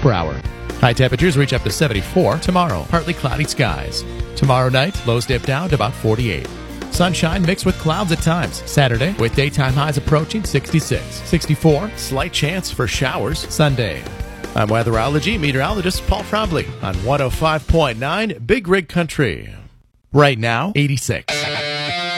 per hour. High temperatures reach up to 74 tomorrow. Partly cloudy skies. Tomorrow night, lows dip down to about 48. Sunshine mixed with clouds at times. Saturday, with daytime highs approaching 66. 64, slight chance for showers Sunday. I'm weatherology meteorologist Paul Trombley on 105.9 Big Rig Country. Right now, 86.